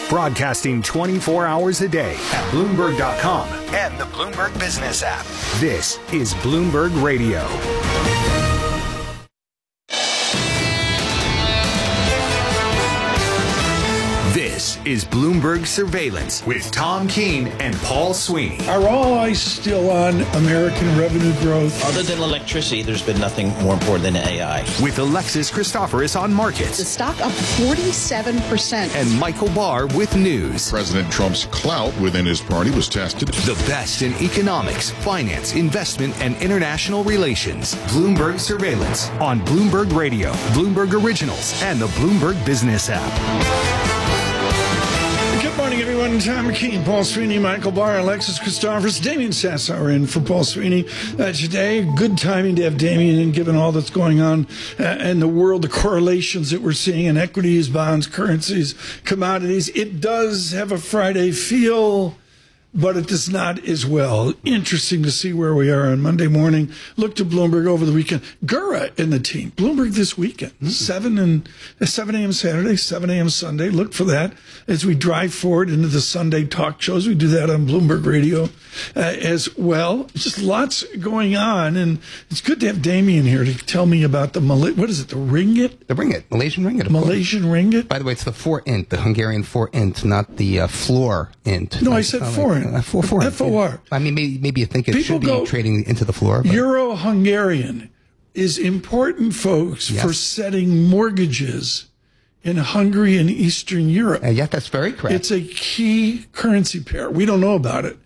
Broadcasting 24 hours a day at Bloomberg.com and the Bloomberg Business app. This is Bloomberg Radio. This is Bloomberg Surveillance with Tom Keene and Paul Sweeney. Are all eyes still on American revenue growth? Other than electricity, there's been nothing more important than AI. With Alexis Christoforous on markets. The stock up 47%. And Michael Barr with news. President Trump's clout within his party was tested. The best in economics, finance, investment, and international relations. Bloomberg Surveillance on Bloomberg Radio, Bloomberg Originals, and the Bloomberg Business app. Good morning, everyone. Tom Keene, Paul Sweeney, Michael Barr, Alexis Christoforous, Damian Sassower in for Paul Sweeney today. Good timing to have Damian in, given all that's going on in the world, the correlations that we're seeing in equities, bonds, currencies, commodities. It does have a Friday feel, but it does not as well. Interesting to see where we are on Monday morning. Look to Bloomberg over the weekend. Gura in the team. Bloomberg this weekend. 7 a.m. Saturday, 7 a.m. Sunday. Look for that as we drive forward into the Sunday talk shows. We do that on Bloomberg Radio as well. Just lots going on, and it's good to have Damian here to tell me about the what is it? The ringgit? The ringgit, Malaysian ringgit. Malaysian ringgit. By the way, it's the forint, the Hungarian forint, not the floor int. No, I said forint. FOR. I mean, maybe you think it should be trading into the floor. But Euro-Hungarian is important, folks, for setting mortgages in Hungary and Eastern Europe. Yeah, that's very correct. It's a key currency pair. We don't know about it.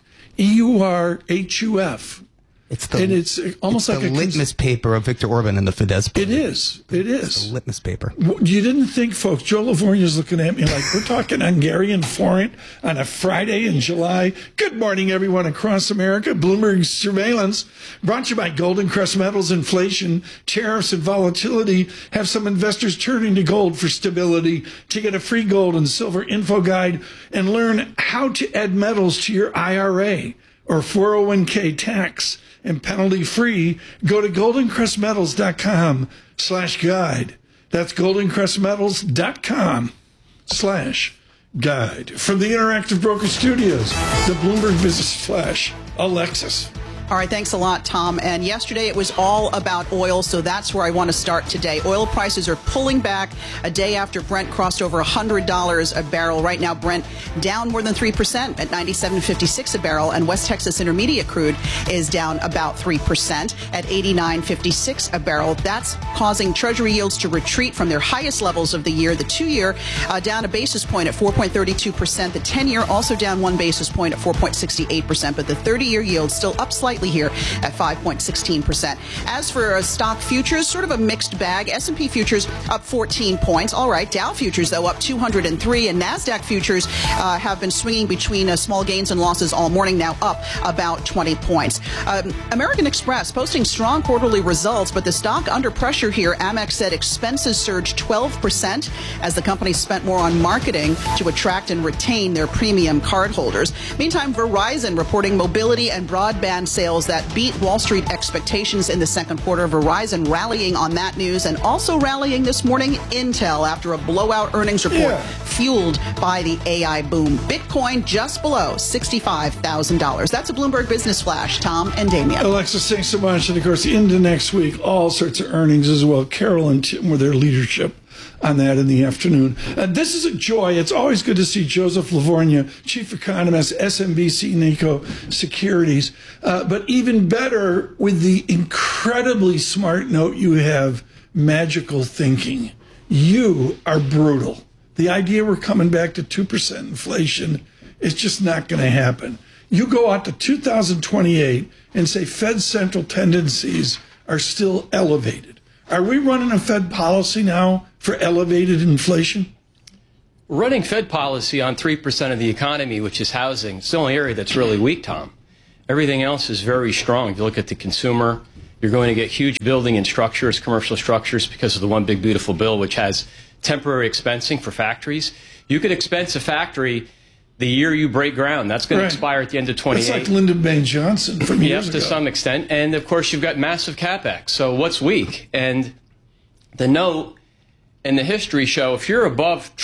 EUR-HUF. It's almost like the litmus paper of Viktor Orban and the Fidesz party. It is. It's the litmus paper. You didn't think, folks, Joe Livornia's looking at me like, we're talking Hungarian forint on a Friday in July. Good morning, everyone across America. Bloomberg Surveillance, brought to you by Golden Crest Metals. Inflation, tariffs, and volatility have some investors turning to gold for stability. To get a free gold and silver info guide and learn how to add metals to your IRA or 401k tax and penalty-free, go to goldencrestmetals.com/guide. That's goldencrestmetals.com/guide. From the Interactive Broker Studios, the Bloomberg Business Flash, Alexis. All right, thanks a lot, Tom. And yesterday it was all about oil, so that's where I want to start today. Oil prices are pulling back a day after Brent crossed over $100 a barrel. Right now, Brent down more than 3% at $97.56 a barrel, and West Texas Intermediate crude is down about 3% at $89.56 a barrel. That's causing Treasury yields to retreat from their highest levels of the year. The 2-year down a basis point at 4.32%. The 10-year also down 1 basis point at 4.68%, but the 30-year yield still up slightly here at 5.16%. As for stock futures, sort of a mixed bag. S&P futures up 14 points. All right. Dow futures, though, up 203. And NASDAQ futures have been swinging between small gains and losses all morning, now up about 20 points. American Express posting strong quarterly results, but the stock under pressure here. Amex said expenses surged 12% as the company spent more on marketing to attract and retain their premium cardholders. Meantime, Verizon reporting mobility and broadband sales that beat Wall Street expectations in the second quarter. Verizon rallying on that news, and also rallying this morning Intel after a blowout earnings report fueled by the AI boom. Bitcoin just below $65,000. That's a Bloomberg Business Flash. Tom and Damian. Alexis, thanks so much. And of course, into next week, all sorts of earnings as well. Carol and Tim with their leadership on that in the afternoon. This is a joy. It's always good to see Joseph Livornia, Chief Economist, SMBC Nikko Securities. But even better with the incredibly smart note you have, magical thinking. You are brutal. The idea we're coming back to 2% inflation is just not going to happen. You go out to 2028 and say Fed central tendencies are still elevated. Are we running a Fed policy now for elevated inflation? Running Fed policy on 3% of the economy, which is housing, it's the only area that's really weak, Tom. Everything else is very strong. If you look at the consumer, you're going to get huge building and structures, commercial structures, because of the One Big Beautiful Bill, which has temporary expensing for factories. You could expense a factory the year you break ground. That's going to expire at the end of 28. That's like Lyndon Baines Johnson from years ago. To some extent. And, of course, you've got massive CapEx. So what's weak? And the note and the history show if you're above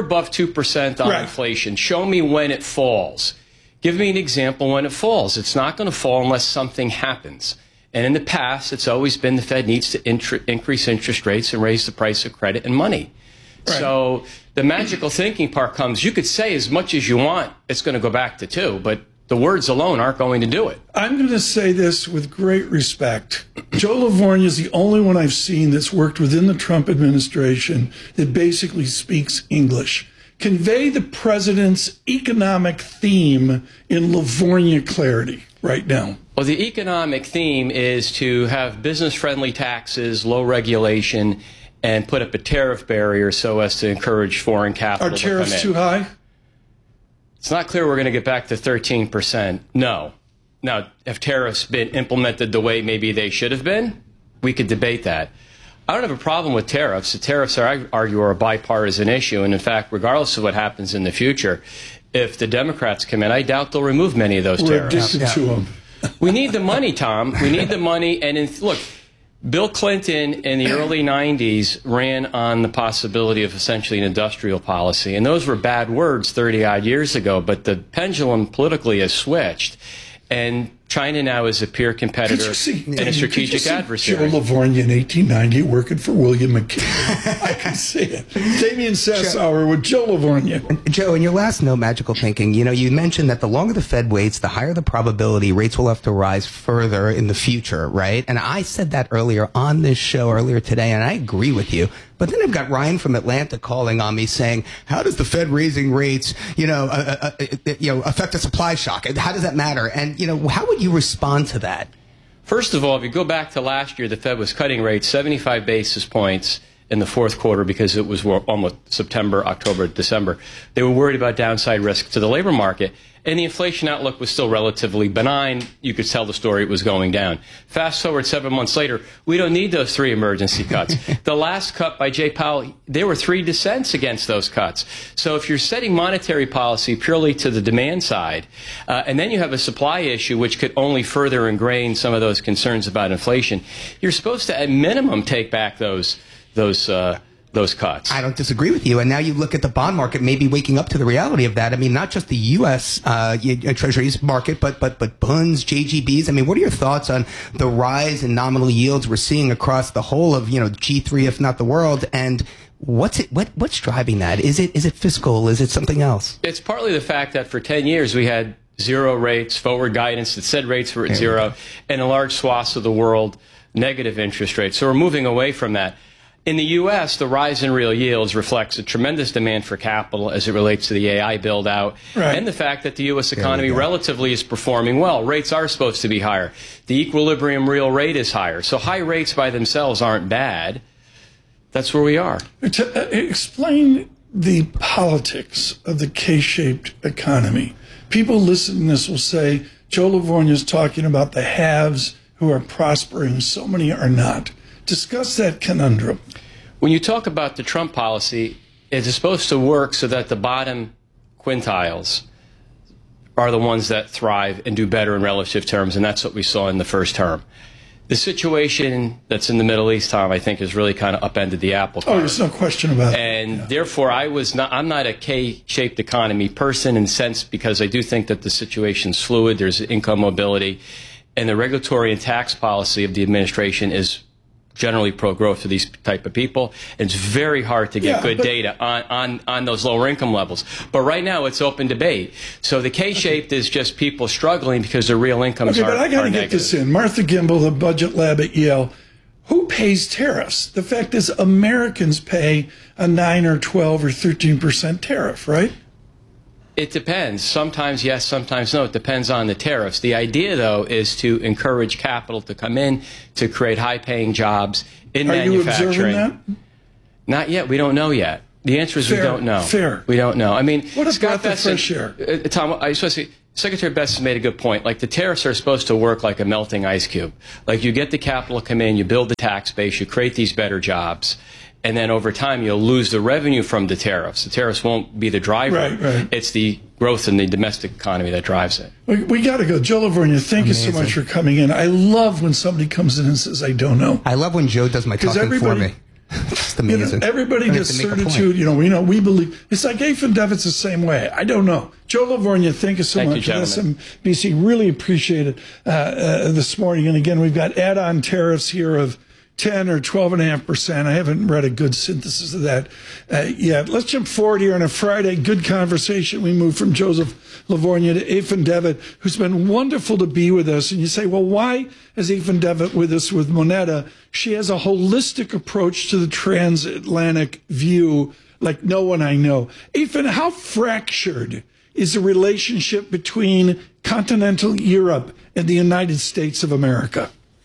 2% on inflation, show me when it falls. Give me an example when it falls. It's not going to fall unless something happens. And in the past, it's always been the Fed needs to increase interest rates and raise the price of credit and money. Right. So the magical thinking part comes, you could say as much as you want, it's going to go back to 2, but the words alone aren't going to do it. I'm going to say this with great respect. Joe Livornia is the only one I've seen that's worked within the Trump administration that basically speaks English. Convey the president's economic theme in Livornia clarity right now. Well, the economic theme is to have business-friendly taxes, low regulation, and put up a tariff barrier so as to encourage foreign capital to come in. Are tariffs too high? It's not clear we're going to get back to 13%. No. Now, have tariffs been implemented the way maybe they should have been? We could debate that. I don't have a problem with tariffs. The tariffs, I argue, are a bipartisan issue. And in fact, regardless of what happens in the future, if the Democrats come in, I doubt they'll remove many of those tariffs. We're addicted to them. We need the money, Tom. We need the money. And look, Bill Clinton in the early 90s ran on the possibility of essentially an industrial policy. And those were bad words 30-odd years ago, but the pendulum politically has switched. And China now is a peer competitor and a strategic adversary. Joe Livornia in 1890 working for William McKinley. I can see it. Damian Sassower with Joe Livornia. Joe, in your last note, Magical Thinking, you mentioned that the longer the Fed waits, the higher the probability rates will have to rise further in the future, right? And I said that earlier on this show earlier today, and I agree with you. But then I've got Ryan from Atlanta calling on me saying, how does the Fed raising rates, affect a supply shock? How does that matter? And, how would you respond to that? First of all, if you go back to last year, the Fed was cutting rates 75 basis points in the fourth quarter because it was almost September, October, December. They were worried about downside risk to the labor market. And the inflation outlook was still relatively benign. You could tell the story it was going down. Fast forward 7 months later, we don't need those 3 emergency cuts. The last cut by Jay Powell, there were 3 dissents against those cuts. So if you're setting monetary policy purely to the demand side, and then you have a supply issue which could only further ingrain some of those concerns about inflation, you're supposed to at minimum take back those cuts. I don't disagree with you. And now you look at the bond market, maybe waking up to the reality of that. I mean, not just the U.S. Treasuries market, but bonds, JGBs. I mean, what are your thoughts on the rise in nominal yields we're seeing across the whole of, G3, if not the world? And what's driving that? Is it fiscal? Is it something else? It's partly the fact that for 10 years we had zero rates, forward guidance that said rates were at zero, and in large swaths of the world, negative interest rates. So we're moving away from that. In the U.S., the rise in real yields reflects a tremendous demand for capital as it relates to the AI build-out, and the fact that the U.S. economy relatively is performing well. Rates are supposed to be higher. The equilibrium real rate is higher. So high rates by themselves aren't bad. That's where we are. Explain the politics of the K-shaped economy. People listening to this will say, Joe Livornia is talking about the haves who are prospering. So many are not. Discuss that conundrum. When you talk about the Trump policy, it is supposed to work so that the bottom quintiles are the ones that thrive and do better in relative terms, and that's what we saw in the first term. The situation that's in the Middle East, Tom, I think has really kind of upended the apple cart. Oh, there's no question about it. And therefore, I'm not a K-shaped economy person in the sense because I do think that the situation's fluid, there's income mobility, and the regulatory and tax policy of the administration is generally pro-growth for these type of people. It's very hard to get good data on those lower income levels. But right now, it's open debate. So the K-shaped is just people struggling because their real incomes are negative. But I got to get this in. Martha Gimbel, the budget lab at Yale, who pays tariffs? The fact is Americans pay a 9 or 12 or 13% tariff, right? It depends. Sometimes yes, sometimes no. It depends on the tariffs. The idea, though, is to encourage capital to come in, to create high-paying jobs in manufacturing. Are you observing that? Not yet. We don't know yet. The answer is we don't know. Fair. We don't know. I mean, what about Scott the fresh air? Tom, I was supposed to say, Secretary Best has made a good point. Like, the tariffs are supposed to work like a melting ice cube. Like, you get the capital to come in, you build the tax base, you create these better jobs, and then over time you'll lose the revenue from the tariffs. The tariffs won't be the driver. Right. It's the growth in the domestic economy that drives it. We got to go. Joe Livornia, thank you so much for coming in. I love when somebody comes in and says, I don't know. I love when Joe does my talking for me. Just amazing. Everybody gets certitude. We believe. It's like Ethan Devitt's the same way. I don't know. Joe Livornia, thank you so much for this. BC, really appreciate it this morning. And again, we've got add-on tariffs here of 10 or 12.5%. I haven't read a good synthesis of that yet. Let's jump forward here on a Friday. Good conversation. We move from Joseph Livornia to Ethan Devitt, who's been wonderful to be with us. And you say, well, why is Ethan Devitt with us with Moneta? She has a holistic approach to the transatlantic view like no one I know. Ethan, how fractured is the relationship between continental Europe and the United States of America?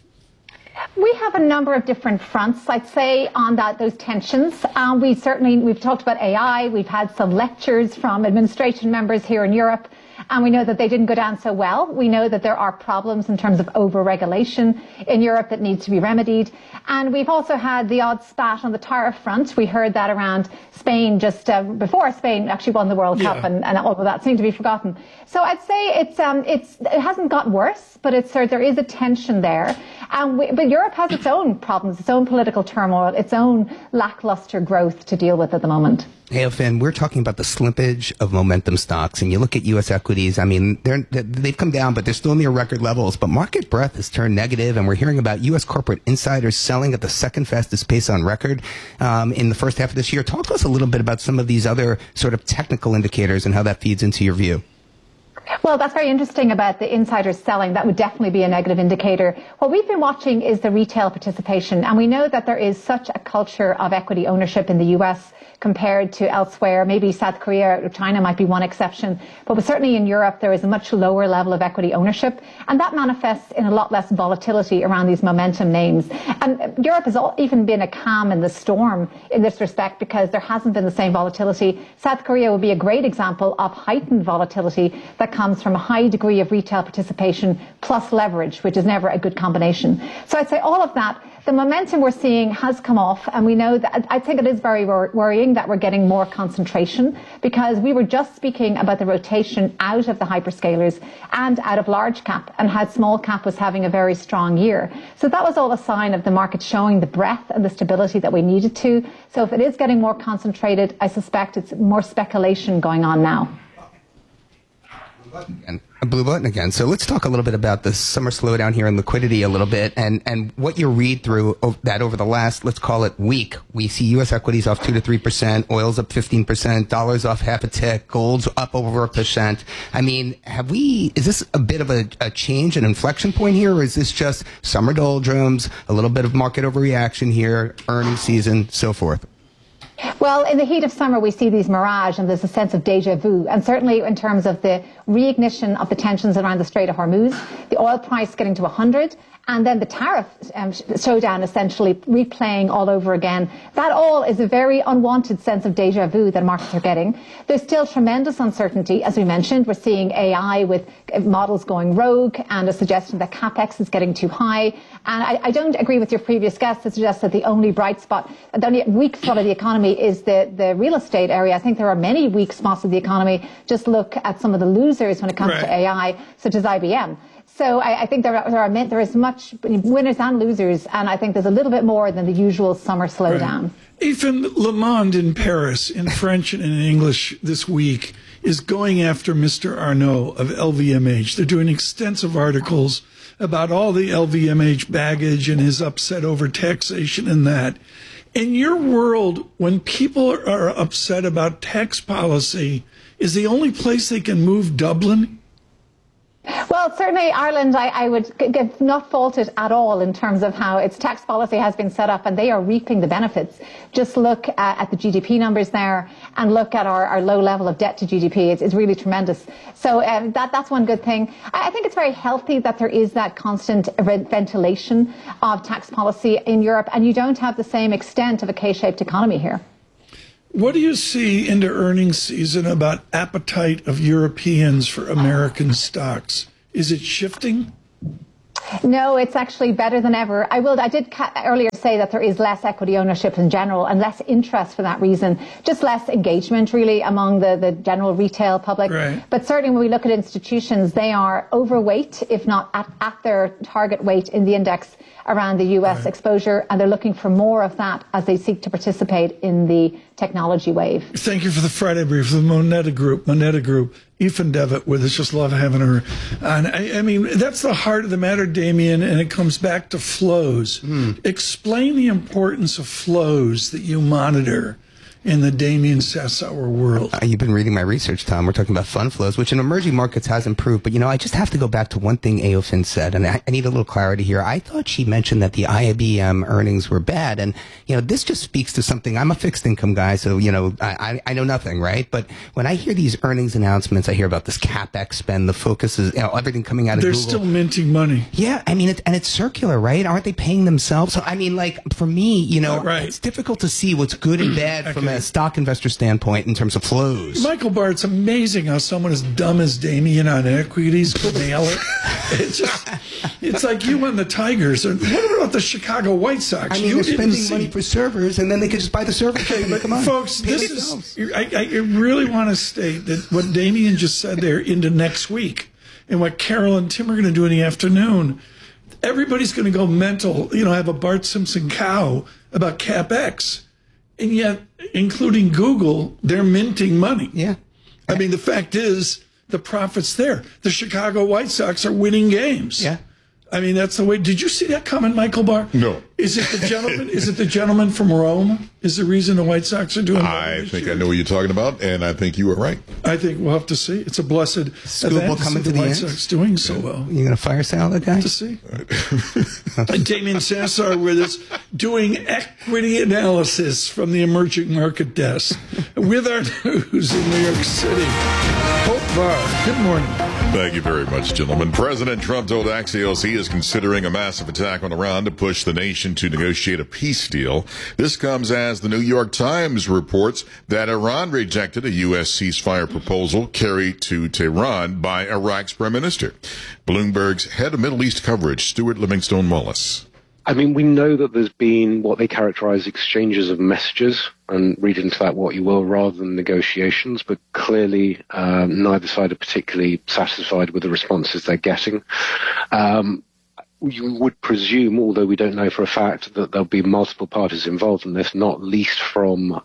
We have a number of different fronts, I'd say, on those tensions. We've talked about AI. We've had some lectures from administration members here in Europe, and we know that they didn't go down so well. We know that there are problems in terms of over-regulation in Europe that needs to be remedied. And we've also had the odd spat on the tariff front. We heard that around Spain just before Spain actually won the World Cup, and all of that seemed to be forgotten. So I'd say it hasn't got worse, but there is a tension there. But Europe has its own problems, its own political turmoil, its own lackluster growth to deal with at the moment. Hey, Finn, we're talking about the slippage of momentum stocks, and you look at U.S. equities. I mean, they've come down, but they're still near record levels. But market breadth has turned negative, and we're hearing about U.S. corporate insiders selling at the second fastest pace on record in the first half of this year. Talk to us a little bit about some of these other sort of technical indicators and how that feeds into your view. Well, that's very interesting about the insiders selling. That would definitely be a negative indicator. What we've been watching is the retail participation, and we know that there is such a culture of equity ownership in the U.S. compared to elsewhere. Maybe South Korea or China might be one exception, but certainly in Europe there is a much lower level of equity ownership, and that manifests in a lot less volatility around these momentum names. And Europe has even been a calm in the storm in this respect because there hasn't been the same volatility. South Korea would be a great example of heightened volatility that comes from a high degree of retail participation plus leverage, which is never a good combination. So I'd say all of that, the momentum we're seeing has come off, and we know that I think it is very worrying that we're getting more concentration, because we were just speaking about the rotation out of the hyperscalers and out of large cap, and how small cap was having a very strong year. So that was all a sign of the market showing the breadth and the stability that we needed to. So if it is getting more concentrated, I suspect it's more speculation going on now. And a blue button again. So let's talk a little bit about the summer slowdown here in liquidity a little bit, and what you read through that over the last, let's call it, week. We see U.S. equities off 2 to 3%, oil's up 15%, dollars off half a tick, gold's up over 1%. I mean, is this a bit of a change, an inflection point here, or is this just summer doldrums, a little bit of market overreaction here, earnings season, so forth? Well, in the heat of summer, we see these mirage, and there's a sense of deja vu. And certainly in terms of the reignition of the tensions around the Strait of Hormuz, the oil price getting to 100, and then the tariff showdown essentially replaying all over again. That all is a very unwanted sense of deja vu that markets are getting. There's still tremendous uncertainty. As we mentioned, we're seeing AI with models going rogue and a suggestion that CapEx is getting too high. And I don't agree with your previous guest to suggest that the only bright spot, the only weak spot of the economy is the real estate area. I think there are many weak spots of the economy. Just look at some of the losers when it comes to AI, such as IBM. So I think there is much winners and losers, and I think there's a little bit more than the usual summer slowdown. Ethan, Le Monde in Paris, in French and in English this week, is going after Mr. Arnault of LVMH. They're doing extensive articles about all the LVMH baggage and his upset over taxation and that. In your world, when people are upset about tax policy, is the only place they can move Dublin? Well, certainly Ireland, I would not fault it at all in terms of how its tax policy has been set up, and they are reaping the benefits. Just look at the GDP numbers there, and look at our low level of debt to GDP. It's really tremendous. So that's one good thing. I think it's very healthy that there is that constant ventilation of tax policy in Europe, and you don't have the same extent of a K-shaped economy here. What do you see into earnings season about appetite of Europeans for American stocks? Is it shifting? No, it's actually better than ever. I did earlier say that there is less equity ownership in general and less interest for that reason, just less engagement really among the general retail public. Right. But certainly when we look at institutions, they are overweight, if not at their target weight in the index around the US exposure, and they're looking for more of that as they seek to participate in the technology wave. Thank you for the Friday brief, the Moneta Group. Ethan Devitt with us, just love having her. And I mean, that's the heart of the matter, Damien, and it comes back to flows. Explain the importance of flows that you monitor in the Damien Sassower world. You've been reading my research, Tom. We're talking about fund flows, which in emerging markets has improved. But, I just have to go back to one thing Aofin said, and I need a little clarity here. I thought she mentioned that the IBM earnings were bad. And, this just speaks to something. I'm a fixed income guy, so, I know nothing, right? But when I hear these earnings announcements, I hear about this CapEx spend, the focus is, everything coming out of They're Google. still minting money. Yeah, I mean, it's circular, right? Aren't they paying themselves? So, I mean, for me, it's difficult to see what's good and bad from a stock investor standpoint in terms of flows. Michael Barr, it's amazing how someone as dumb as Damien on equities could nail it. It's like you and the Tigers. Or what about the Chicago White Sox? I mean, they're spending money for servers, and then they could just buy the servers. But come on, folks, I really want to state that what Damien just said there into next week, and what Carol and Tim are going to do in the afternoon. Everybody's going to go mental, have a Bart Simpson cow about CapEx. And yet, including Google, they're minting money. Yeah. I mean, the fact is, the profit's there. The Chicago White Sox are winning games. Yeah. I mean, that's the way. Did you see that comment, Michael Barr? No. Is it the gentleman? Is it the gentleman from Rome? Is the reason the White Sox are doing well? I think I know what you're talking about, and I think you were right. I think we'll have to see. It's a blessed event coming to to the White end. Sox doing so well. You gonna fire sale that guy? To see. Damien Sassower with us doing equity analysis from the emerging market desk with our news in New York City. Hope Barr, good morning. Thank you very much, gentlemen. President Trump told Axios he is considering a massive attack on Iran to push the nation to negotiate a peace deal. This comes as the New York Times reports that Iran rejected a U.S. ceasefire proposal carried to Tehran by Iraq's prime minister. Bloomberg's head of Middle East coverage, Stuart Livingstone-Wallace. I mean, we know that there's been what they characterize exchanges of messages, and read into that what you will, rather than negotiations, but clearly neither side are particularly satisfied with the responses they're getting. You would presume, although we don't know for a fact, that there'll be multiple parties involved in this, not least from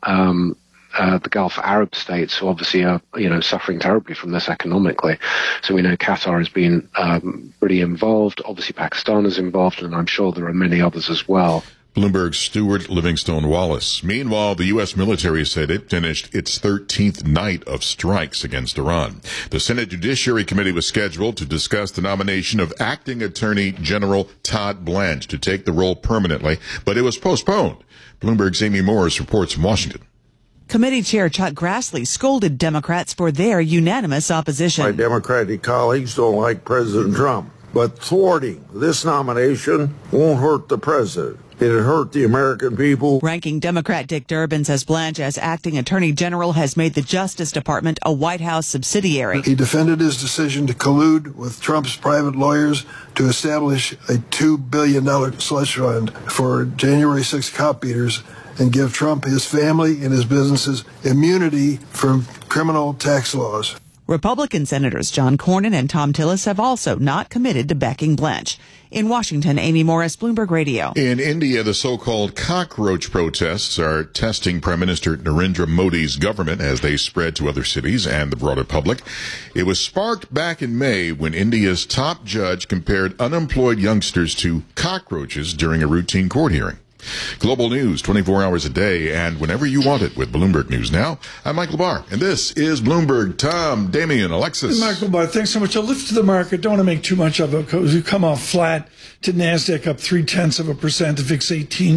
the Gulf Arab states, who obviously are, suffering terribly from this economically. So we know Qatar has been pretty involved. Obviously, Pakistan is involved, and I'm sure there are many others as well. Bloomberg's Stuart Livingstone-Wallace. Meanwhile, the U.S. military said it finished its 13th night of strikes against Iran. The Senate Judiciary Committee was scheduled to discuss the nomination of Acting Attorney General Todd Blanche to take the role permanently, but it was postponed. Bloomberg's Amy Morris reports from Washington. Committee Chair Chuck Grassley scolded Democrats for their unanimous opposition. My Democratic colleagues don't like President Trump, but thwarting this nomination won't hurt the president. It'll hurt the American people. Ranking Democrat Dick Durbin says Blanche, as acting attorney general, has made the Justice Department a White House subsidiary. He defended his decision to collude with Trump's private lawyers to establish a $2 billion slush fund for January 6 cop beaters and give Trump, his family, and his businesses immunity from criminal tax laws. Republican Senators John Cornyn and Thom Tillis have also not committed to backing Blanche. In Washington, Amy Morris, Bloomberg Radio. In India, the so-called cockroach protests are testing Prime Minister Narendra Modi's government as they spread to other cities and the broader public. It was sparked back in May when India's top judge compared unemployed youngsters to cockroaches during a routine court hearing. Global news 24 hours a day and whenever you want it with Bloomberg News Now. I'm Michael Barr, and this is Bloomberg. Tom, Damien, Alexis. Michael Barr, thanks so much. A lift to the market. Don't want to make too much of it because we come off flat to NASDAQ up 0.3%, to VIX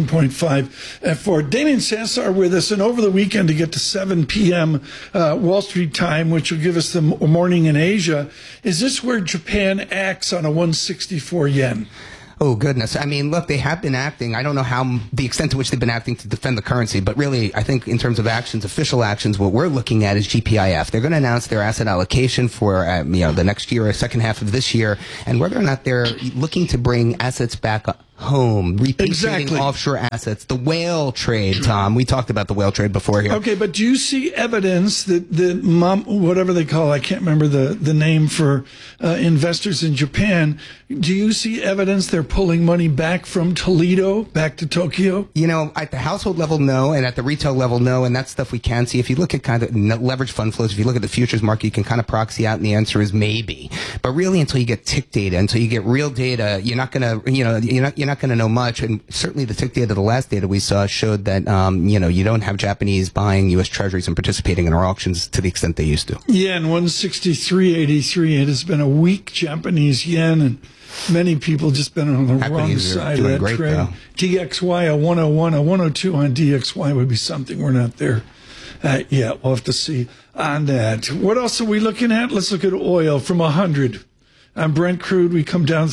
18.5 for Damien Sassower with us. And over the weekend to get to 7 p.m. Wall Street time, which will give us the morning in Asia, is this where Japan acts on a 164 yen? Oh, goodness. I mean, look, they have been acting. I don't know the extent to which they've been acting to defend the currency, but really, I think in terms of actions, official actions, what we're looking at is GPIF. They're going to announce their asset allocation for the next year or second half of this year, and whether or not they're looking to bring assets back home, repatriating offshore assets, the whale trade, Tom. We talked about the whale trade before here. Okay, but do you see evidence that whatever they call, I can't remember the name for investors in Japan, do you see evidence they're pulling money back from Toledo back to Tokyo? At the household level, no, and at the retail level, no, and that's stuff we can see. If you look at kind of leveraged fund flows, if you look at the futures market, you can kind of proxy out, and the answer is maybe. But really, until you get tick data, until you get real data, you're not going to, you're not going to know much. And certainly the tick data, the last data we saw showed that, you don't have Japanese buying U.S. treasuries and participating in our auctions to the extent they used to. Yeah, and 163.83, it has been a weak Japanese yen, and many people just been on the wrong side of that trade. Though. DXY, a 101, a 102 on DXY would be something. We're not there yet. We'll have to see on that. What else are we looking at? Let's look at oil from 100. On Brent crude, we come down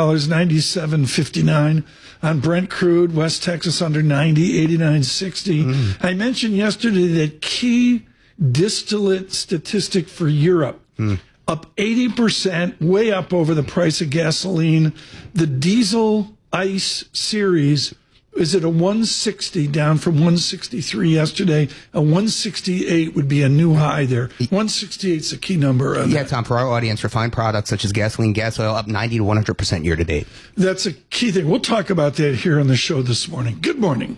$3.97.59. On Brent crude, West Texas under 90, 89.60. I mentioned yesterday that key distillate statistic for Europe, up 80%, way up over the price of gasoline. The diesel ICE series is at a 160, down from 163 yesterday. A 168 would be a new high there. 168 is a key number. Yeah, Tom, for our audience, refined products such as gasoline, gas oil, up 90 to 100% year to date. That's a key thing. We'll talk about that here on the show this morning. Good morning.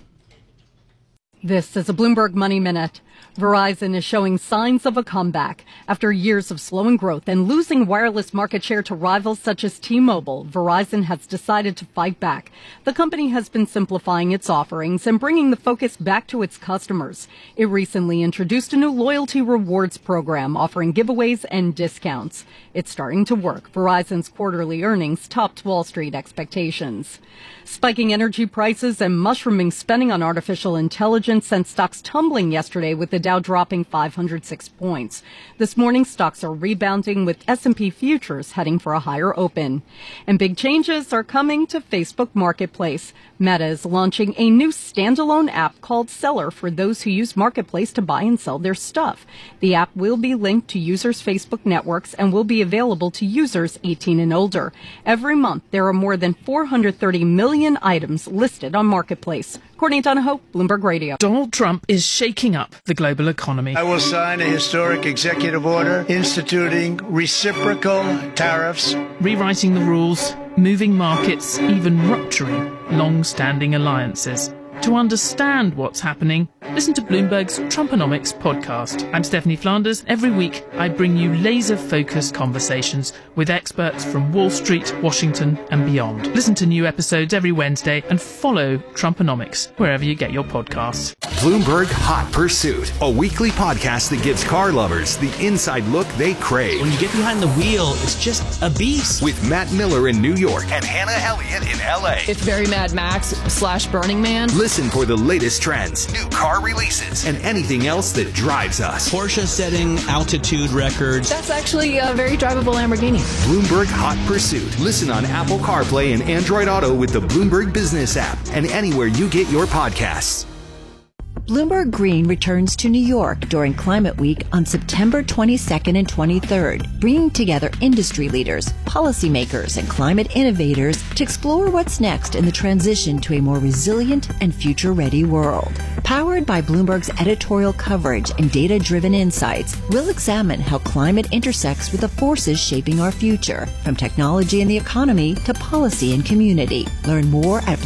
This is a Bloomberg Money Minute. Verizon is showing signs of a comeback. After years of slowing growth and losing wireless market share to rivals such as T-Mobile, Verizon has decided to fight back. The company has been simplifying its offerings and bringing the focus back to its customers. It recently introduced a new loyalty rewards program offering giveaways and discounts. It's starting to work. Verizon's quarterly earnings topped Wall Street expectations. Spiking energy prices and mushrooming spending on artificial intelligence sent stocks tumbling yesterday, with the Dow dropping 506 points. This morning, stocks are rebounding, with S&P futures heading for a higher open. And big changes are coming to Facebook Marketplace. Meta is launching a new standalone app called Seller for those who use Marketplace to buy and sell their stuff. The app will be linked to users' Facebook networks and will be available to users 18 and older. Every month, there are more than 430 million items listed on Marketplace. Courtney Donahoe, Bloomberg Radio. Donald Trump is shaking up the global economy. I will sign a historic executive order instituting reciprocal tariffs, rewriting the rules, moving markets, even rupturing long-standing alliances. To understand what's happening, listen to Bloomberg's Trumponomics podcast. I'm Stephanie Flanders. Every week, I bring you laser-focused conversations with experts from Wall Street, Washington, and beyond. Listen to new episodes every Wednesday and follow Trumponomics wherever you get your podcasts. Bloomberg Hot Pursuit, a weekly podcast that gives car lovers the inside look they crave. When you get behind the wheel, it's just a beast. With Matt Miller in New York and Hannah Elliott in L.A. It's very Mad Max / Burning Man. Listen for the latest trends, new car releases, and anything else that drives us. Porsche setting altitude records. That's actually a very drivable Lamborghini. Bloomberg Hot Pursuit. Listen on Apple CarPlay and Android Auto with the Bloomberg Business app and anywhere you get your podcasts. Bloomberg Green returns to New York during Climate Week on September 22nd and 23rd, bringing together industry leaders, policymakers, and climate innovators to explore what's next in the transition to a more resilient and future-ready world. Powered by Bloomberg's editorial coverage and data-driven insights, we'll examine how climate intersects with the forces shaping our future, from technology and the economy to policy and community. Learn more at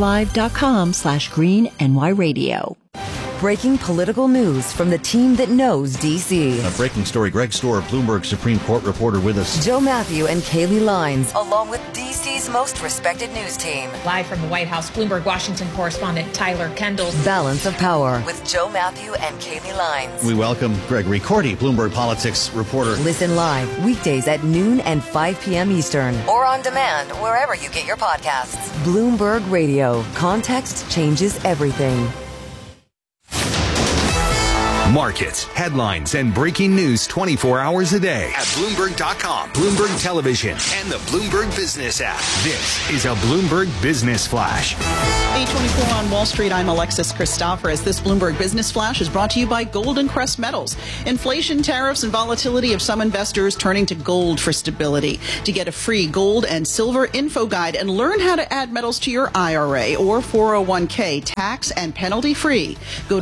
BloombergLive.com/GreenNYRadio. Breaking political news from the team that knows D.C. A breaking story, Greg Stohr, Bloomberg Supreme Court reporter with us. Joe Matthew and Kaylee Lines, along with D.C.'s most respected news team. Live from the White House, Bloomberg Washington correspondent Tyler Kendall. Balance of Power with Joe Matthew and Kaylee Lines. We welcome Gregory Cordy, Bloomberg Politics reporter. Listen live weekdays at noon and 5 p.m. Eastern. Or on demand wherever you get your podcasts. Bloomberg Radio. Context changes everything. Market markets, headlines, and breaking news 24 hours a day at Bloomberg.com, Bloomberg Television, and the Bloomberg Business app. This is a Bloomberg Business Flash. 8:24 on Wall Street. I'm Alexis Christoforous. This Bloomberg Business Flash is brought to you by Golden Crest Metals. Inflation, tariffs, and volatility of some investors turning to gold for stability. To get a free gold and silver info guide and learn how to add metals to your IRA or 401k tax and penalty free, go to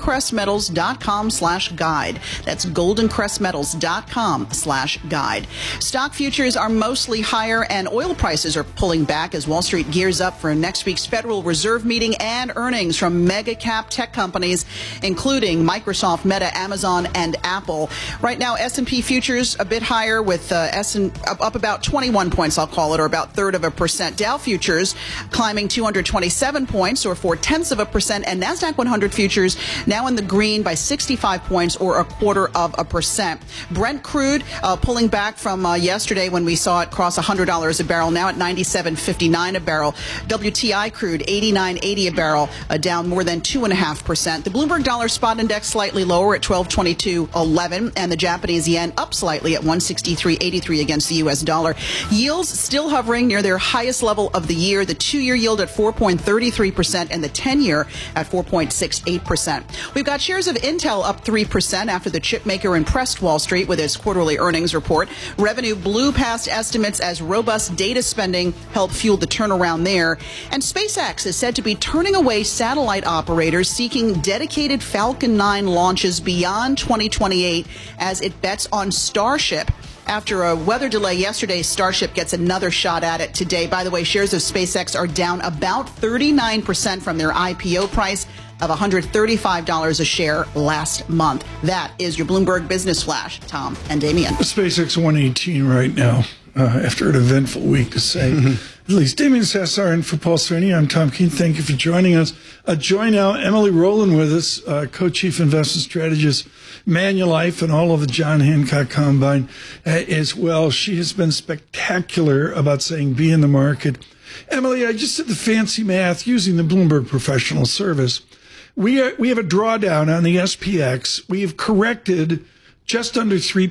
goldencrestmetals.com/guide. That's goldencrestmetals.com/guide. Stock futures are mostly higher and oil prices are pulling back as Wall Street gears up for next week's Federal Reserve meeting and earnings from mega cap tech companies, including Microsoft, Meta, Amazon, and Apple. Right now, S&P futures a bit higher with up about 21 points, I'll call it, or about 0.3%. Dow futures climbing 227 points, or 0.4%, and NASDAQ 100 futures now in the green by 65 points, or 0.25%. Brent crude pulling back from yesterday when we saw it cross $100 a barrel, now at $97.59 a barrel. WTI crude $89.80 a barrel, down more than 2.5%. The Bloomberg Dollar Spot Index slightly lower at 1222.11, and the Japanese yen up slightly at 163.83 against the U.S. dollar. Yields still hovering near their highest level of the year. The 2-year yield at 4.33% and the 10-year at 4.68%. We've got shares of Intel up 3% after the chip maker impressed Wall Street with its quarterly earnings report. Revenue blew past estimates as robust data spending helped fuel the turnaround there. And SpaceX is said to be turning away satellite operators seeking dedicated Falcon 9 launches beyond 2028 as it bets on Starship. After a weather delay yesterday, Starship gets another shot at it today. By the way, shares of SpaceX are down about 39% from their IPO price of $135 a share last month. That is your Bloomberg Business Flash. Tom and Damien. SpaceX 118 right now, after an eventful week to say. At least. Damien Sassar in for Paul Sweeney. I'm Tom Keene. Thank you for joining us. Join now Emily Rowland with us, co-chief investment strategist, Manulife, and all of the John Hancock Combine as well. She has been spectacular about saying be in the market. Emily, I just did the fancy math using the Bloomberg Professional Service. We have a drawdown on the SPX. We have corrected just under 3%,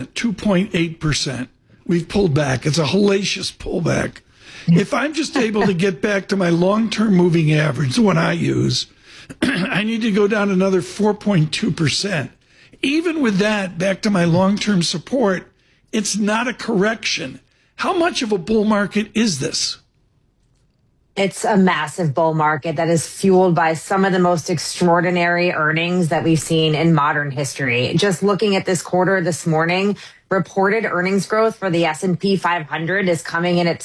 2.8%. We've pulled back. It's a hellacious pullback. If I'm just able to get back to my long-term moving average, the one I use, I need to go down another 4.2%. Even with that, back to my long-term support, it's not a correction. How much of a bull market is this? It's a massive bull market that is fueled by some of the most extraordinary earnings that we've seen in modern history. Just looking at this quarter this morning, reported earnings growth for the S&P 500 is coming in at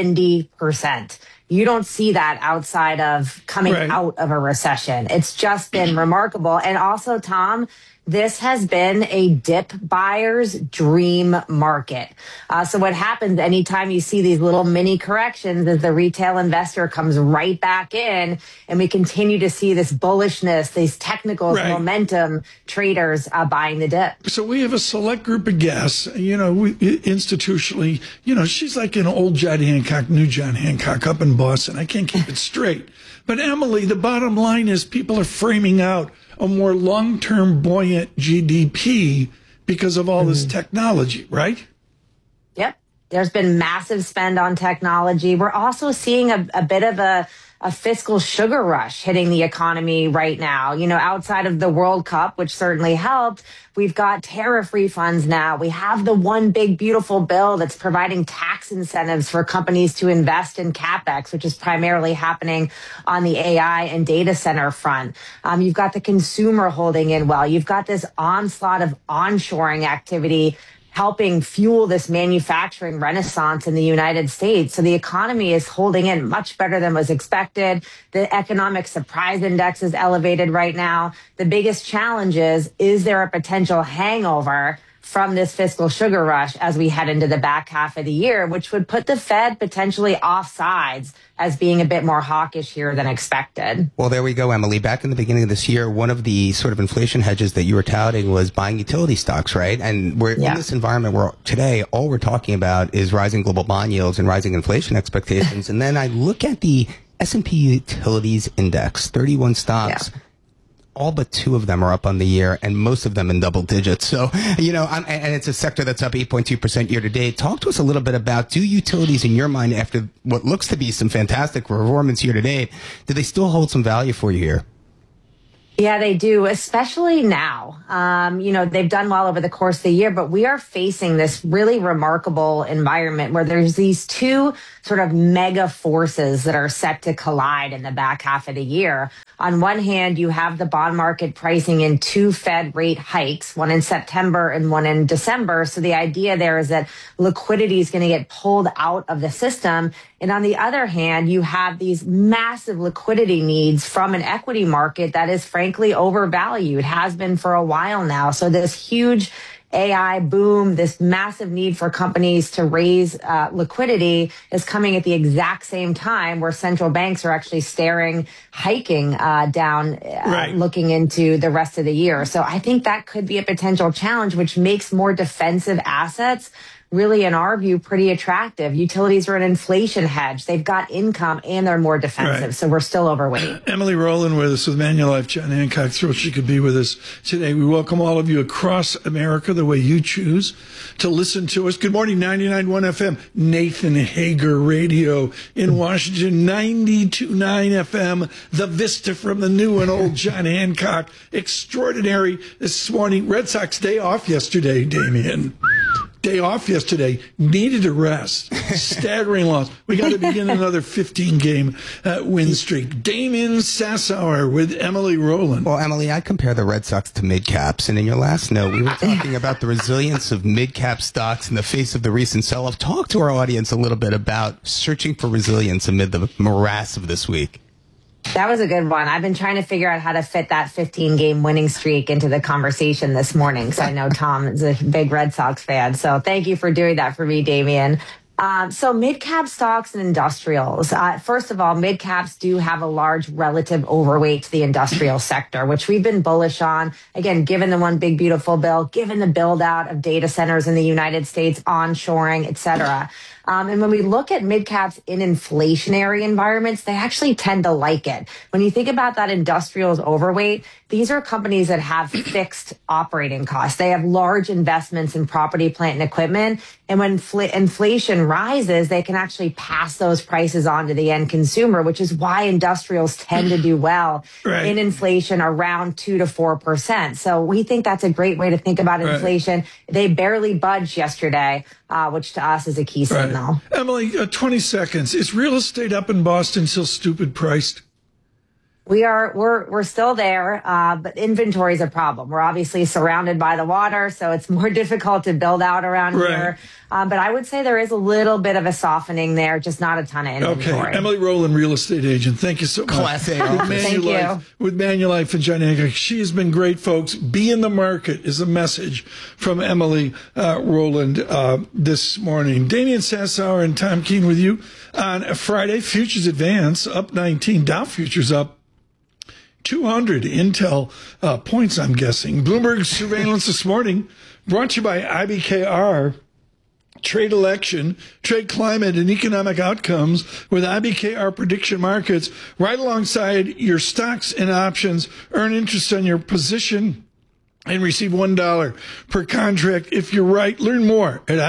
70%. You don't see that outside of coming out of a recession. It's just been remarkable. And also, Tom, this has been a dip buyer's dream market. So what happens anytime you see these little mini corrections is the retail investor comes right back in, and we continue to see this bullishness, these technicals, momentum traders buying the dip. So we have a select group of guests, institutionally, she's like an old John Hancock, new John Hancock up in Boston. I can't keep it straight. But Emily, the bottom line is people are framing out a more long-term buoyant GDP because of all this technology, right? Yep. There's been massive spend on technology. We're also seeing a bit of a fiscal sugar rush hitting the economy right now. Outside of the World Cup, which certainly helped, we've got tariff refunds now. We have the one big beautiful bill that's providing tax incentives for companies to invest in CapEx, which is primarily happening on the AI and data center front. You've got the consumer holding in well. You've got this onslaught of onshoring activity helping fuel this manufacturing renaissance in the United States. So the economy is holding in much better than was expected. The economic surprise index is elevated right now. The biggest challenge is there a potential hangover from this fiscal sugar rush as we head into the back half of the year, which would put the Fed potentially offsides as being a bit more hawkish here than expected. Well, there we go, Emily. Back in the beginning of this year, one of the sort of inflation hedges that you were touting was buying utility stocks, right? And we're in this environment where today all we're talking about is rising global bond yields and rising inflation expectations. And then I look at the S&P Utilities Index, 31 stocks. all but 2 of them are up on the year, and most of them in double digits. So, and it's a sector that's up 8.2% year to date. Talk to us a little bit about, do utilities in your mind, after what looks to be some fantastic performance year to date, do they still hold some value for you here? Yeah, they do, especially now. They've done well over the course of the year, but we are facing this really remarkable environment where there's these 2 sort of mega forces that are set to collide in the back half of the year. On one hand, you have the bond market pricing in 2 Fed rate hikes, one in September and one in December. So the idea there is that liquidity is going to get pulled out of the system. And on the other hand, you have these massive liquidity needs from an equity market that is frankly overvalued, has been for a while now. So this huge AI boom, this massive need for companies to raise liquidity is coming at the exact same time where central banks are actually hiking down, looking into the rest of the year. So I think that could be a potential challenge, which makes more defensive assets really, in our view, pretty attractive. Utilities are an inflation hedge. They've got income and they're more defensive. Right. So we're still overweight. Emily Rowland with us with Manulife. John Hancock, thrilled she could be with us today. We welcome all of you across America the way you choose to listen to us. Good morning, 99.1 FM, Nathan Hager Radio in Washington, 92.9 FM, The Vista from the new and old John Hancock. Extraordinary this morning. Red Sox day off yesterday, Damien. Day off yesterday, needed a rest. Staggering loss. We got to begin another 15-game win streak. Damien Sassower with Emily Rowland. Well, Emily, I compare the Red Sox to mid-caps, and in your last note, we were talking about the resilience of mid-cap stocks in the face of the recent sell-off. Talk to our audience a little bit about searching for resilience amid the morass of this week. That was a good one. I've been trying to figure out how to fit that 15-game winning streak into the conversation this morning, because I know Tom is a big Red Sox fan. So thank you for doing that for me, Damien. So mid-cap stocks and industrials. First of all, mid-caps do have a large relative overweight to the industrial sector, which we've been bullish on. Again, given the one big beautiful bill, given the build out of data centers in the United States, onshoring, et cetera. And when we look at mid-caps in inflationary environments, they actually tend to like it. When you think about that industrials overweight, these are companies that have fixed operating costs. They have large investments in property, plant, and equipment. And when inflation rises, they can actually pass those prices on to the end consumer, which is why industrials tend to do well in inflation around 2 to 4%. So we think that's a great way to think about inflation. They barely budged yesterday, which to us is a key signal. Emily, 20 seconds. Is real estate up in Boston still stupid priced? We're still there, but inventory is a problem. We're obviously surrounded by the water, so it's more difficult to build out around here. But I would say there is a little bit of a softening there, just not a ton of inventory. Okay, Emily Rowland, real estate agent. Thank you so much. Class A. Thank you. With Manulife and John Hancock. She has been great, folks. Be in the market is a message from Emily Rowland this morning. Damien Sassower and Tom Keene with you on a Friday. Futures advance up 19. Dow futures up 200 Intel points, I'm guessing. Bloomberg surveillance this morning brought to you by IBKR. Trade election, trade climate, and economic outcomes with IBKR prediction markets right alongside your stocks and options. Earn interest on your position and receive $1 per contract if you're right. Learn more at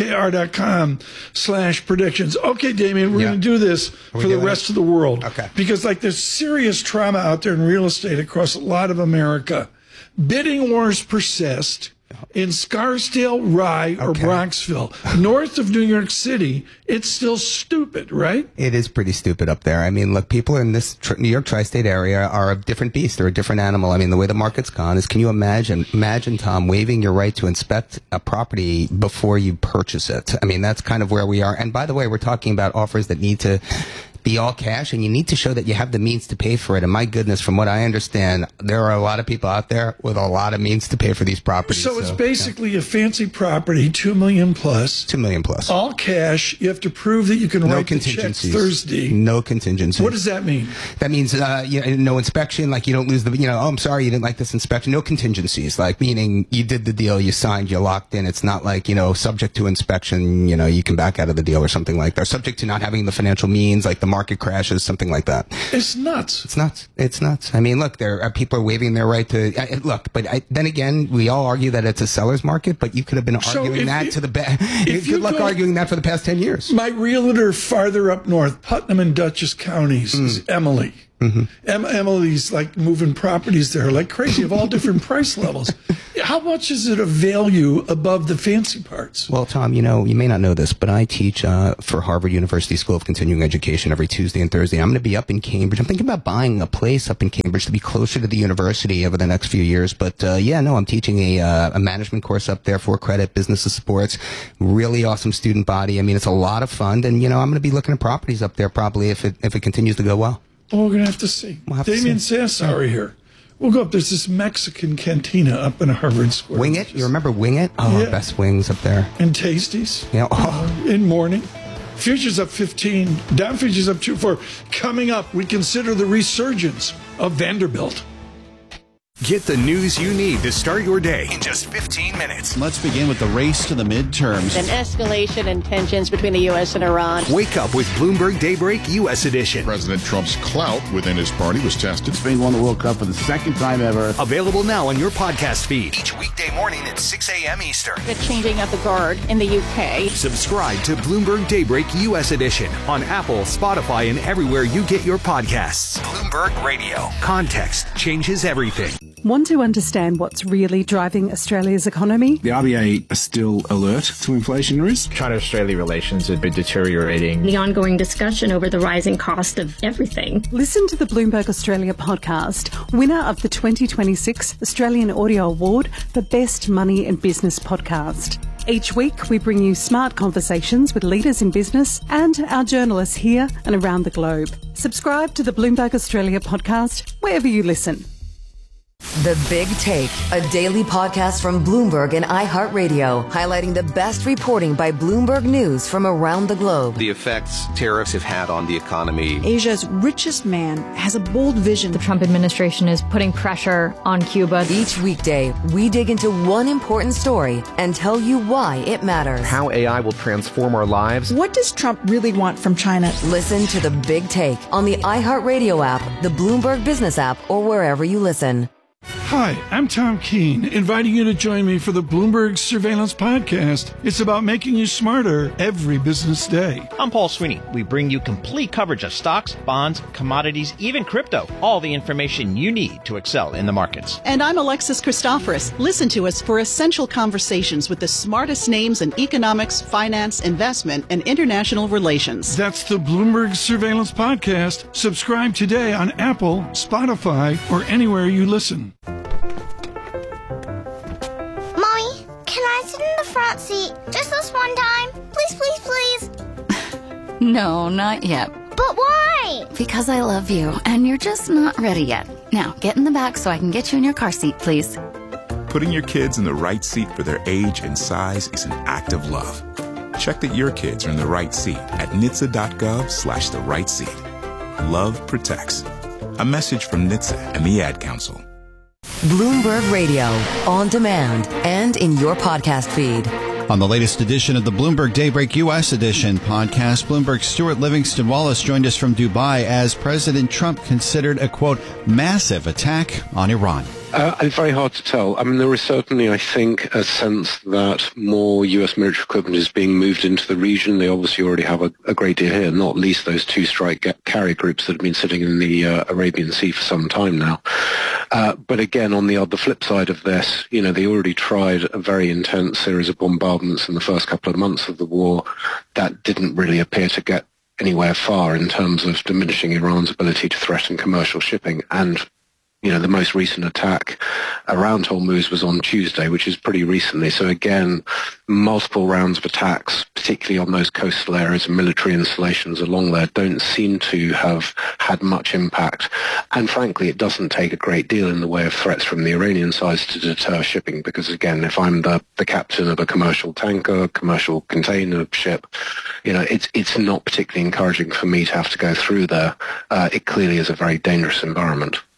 ibkr.com/predictions. Okay, Damien, we're going to do this for the rest of the world. Okay. Because there's serious trauma out there in real estate across a lot of America. Bidding wars persist in Scarsdale, Rye, or Bronxville. North of New York City, it's still stupid, right? It is pretty stupid up there. I mean, look, people in this New York tri-state area are a different beast. They're a different animal. I mean, the way the market's gone is, can you imagine, Tom, waiving your right to inspect a property before you purchase it? I mean, that's kind of where we are. And by the way, we're talking about offers that need to be all cash, and you need to show that you have the means to pay for it. And my goodness, from what I understand, there are a lot of people out there with a lot of means to pay for these properties. So it's basically a fancy property, $2 million plus. $2 million plus. All cash. You have to prove that you can write the checks Thursday. No contingencies. What does that mean? That means no inspection, like you don't lose the, oh, I'm sorry, you didn't like this inspection. No contingencies, like meaning you did the deal, you signed, you're locked in. It's not like, subject to inspection, you can back out of the deal or something like that. Subject to not having the financial means, like the market crashes, something like that. It's nuts. It's nuts. It's nuts. I mean, look, there are people are waiving their right to look. But then again, we all argue that it's a seller's market. But you could have been arguing that to the best. Good luck arguing that for the past 10 years. My realtor farther up north, Putnam and Dutchess counties, is Emily. Mm-hmm. Emily's like moving properties there like crazy of all different price levels. How much is it of value above the fancy parts? Well, Tom, you may not know this, but I teach for Harvard University School of Continuing Education every Tuesday and Thursday. I'm going to be up in Cambridge. I'm thinking about buying a place up in Cambridge to be closer to the university over the next few years. But I'm teaching a management course up there for credit, business and sports. Really awesome student body. I mean, it's a lot of fun, and I'm going to be looking at properties up there probably if it continues to go well. Oh, we're going to have to see. Damien Sassauer here. We'll go up. There's this Mexican cantina up in Harvard Square. Wing It? You remember Wing It? Oh, yeah. Best wings up there. And Tasties. Yeah. Oh. In morning. Futures up 15. Dow futures up 2-4. Coming up, we consider the resurgence of Vanderbilt. Get the news you need to start your day in just 15 minutes. Let's begin with the race to the midterms. An escalation in tensions between the U.S. and Iran. Wake up with Bloomberg Daybreak U.S. edition. President Trump's clout within his party was tested. Spain won the World Cup for the second time ever. Available now on your podcast feed. Each weekday morning at 6 a.m. Eastern. The changing of the guard in the U.K. Subscribe to Bloomberg Daybreak U.S. edition on Apple, Spotify, and everywhere you get your podcasts. Bloomberg Radio. Context changes everything. Want to understand what's really driving Australia's economy? The RBA are still alert to inflation risk. China-Australia relations have been deteriorating. The ongoing discussion over the rising cost of everything. Listen to the Bloomberg Australia podcast, winner of the 2026 Australian Audio Award for Best Money and Business Podcast. Each week, we bring you smart conversations with leaders in business and our journalists here and around the globe. Subscribe to the Bloomberg Australia podcast wherever you listen. The Big Take, a daily podcast from Bloomberg and iHeartRadio, highlighting the best reporting by Bloomberg News from around the globe. The effects tariffs have had on the economy. Asia's richest man has a bold vision. The Trump administration is putting pressure on Cuba. Each weekday, we dig into one important story and tell you why it matters. How AI will transform our lives. What does Trump really want from China? Listen to The Big Take on the iHeartRadio app, the Bloomberg Business app, or wherever you listen. Hi, I'm Tom Keene, inviting you to join me for the Bloomberg Surveillance Podcast. It's about making you smarter every business day. I'm Paul Sweeney. We bring you complete coverage of stocks, bonds, commodities, even crypto. All the information you need to excel in the markets. And I'm Alexis Christoforous. Listen to us for essential conversations with the smartest names in economics, finance, investment, and international relations. That's the Bloomberg Surveillance Podcast. Subscribe today on Apple, Spotify, or anywhere you listen. Can I sit in the front seat just this one time? Please, please, please. No, not yet. But why? Because I love you, and you're just not ready yet. Now, get in the back so I can get you in your car seat, please. Putting your kids in the right seat for their age and size is an act of love. Check that your kids are in the right seat at NHTSA.gov/the right seat. Love protects. A message from NHTSA and the Ad Council. Bloomberg Radio, on demand and in your podcast feed. On the latest edition of the Bloomberg Daybreak U.S. edition podcast, Bloomberg's Stuart Livingston Wallace joined us from Dubai as President Trump considered a, quote, massive attack on Iran. It's very hard to tell. I mean, there is certainly, I think, a sense that more U.S. military equipment is being moved into the region. They obviously already have a great deal here, not least those two strike carrier groups that have been sitting in the Arabian Sea for some time now. But again, on the flip side of this, they already tried a very intense series of bombardments in the first couple of months of the war. That didn't really appear to get anywhere far in terms of diminishing Iran's ability to threaten commercial shipping. And the most recent attack around Hormuz was on Tuesday, which is pretty recently. So again, multiple rounds of attacks, particularly on those coastal areas and military installations along there, don't seem to have had much impact. And frankly, it doesn't take a great deal in the way of threats from the Iranian side to deter shipping. Because again, if I'm the captain of a commercial tanker, commercial container ship, it's not particularly encouraging for me to have to go through there. It clearly is a very dangerous environment.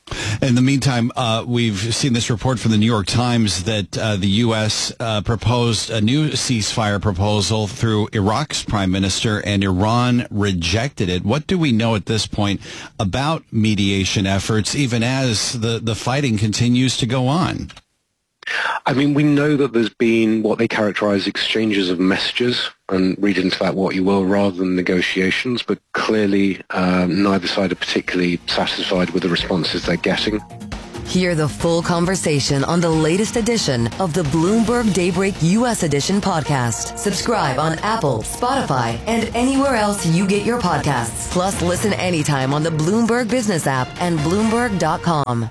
In the meantime, we've seen this report from the New York Times that the U.S. proposed a new ceasefire proposal through Iraq's prime minister, and Iran rejected it. What do we know at this point about mediation efforts, even as the fighting continues to go on? I mean, we know that there's been what they characterize exchanges of messages, and read into that what you will, rather than negotiations, but clearly neither side are particularly satisfied with the responses they're getting. Hear the full conversation on the latest edition of the Bloomberg Daybreak U.S. Edition podcast. Subscribe on Apple, Spotify, and anywhere else you get your podcasts. Plus, listen anytime on the Bloomberg Business app and Bloomberg.com.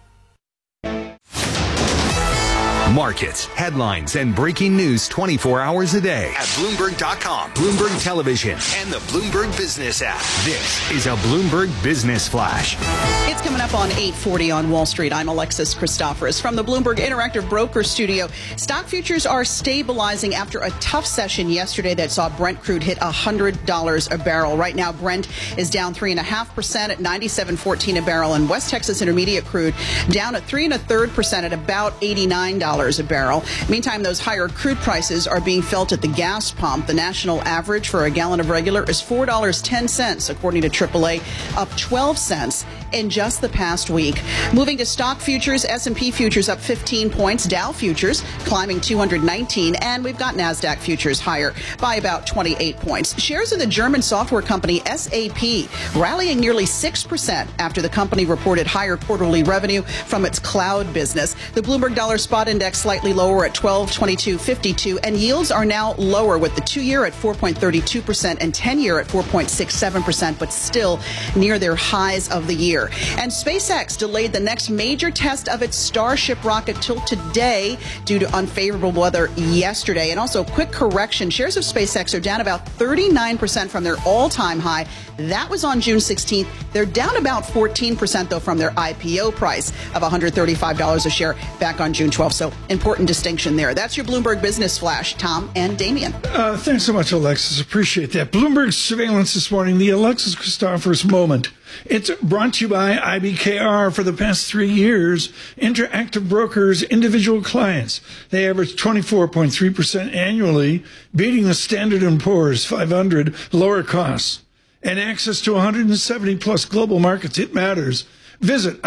Markets, headlines, and breaking news 24 hours a day at Bloomberg.com, Bloomberg Television, and the Bloomberg Business app. This is a Bloomberg Business Flash. It's coming up on 8:40 on Wall Street. I'm Alexis Christoforous from the Bloomberg Interactive Broker Studio. Stock futures are stabilizing after a tough session yesterday that saw Brent crude hit $100 a barrel. Right now, Brent is down 3.5% at $97.14 a barrel, and West Texas Intermediate crude down at 3 1/3% at about $89 a barrel. Meantime, those higher crude prices are being felt at the gas pump. The national average for a gallon of regular is $4.10, according to AAA, up 12 cents in just the past week. Moving to stock futures, S&P futures up 15 points, Dow futures climbing 219, and we've got NASDAQ futures higher by about 28 points. Shares of the German software company SAP rallying nearly 6% after the company reported higher quarterly revenue from its cloud business. The Bloomberg Dollar Spot Index slightly lower at 1222.52, and yields are now lower, with the 2-year at 4.32% and 10-year at 4.67%, but still near their highs of the year. And SpaceX delayed the next major test of its Starship rocket till today due to unfavorable weather yesterday. And also, quick correction, shares of SpaceX are down about 39% from their all-time high. That was on June 16th. They're down about 14%, though, from their IPO price of $135 a share back on June 12th. So important distinction there. That's your Bloomberg Business Flash. Tom and Damien. Thanks so much, Alexis. Appreciate that. Bloomberg surveillance this morning, the Alexis Christoforous moment. It's brought to you by IBKR. For the past 3 years, Interactive Brokers, individual clients, they average 24.3% annually, beating the Standard & Poor's 500 lower costs. And access to 170 plus global markets. It matters. Visit